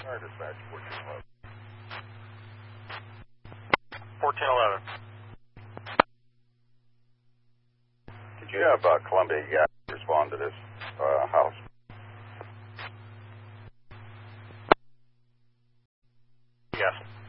Our dispatch 1411. 1411. Did you have Columbia Gas respond to this house? Yes.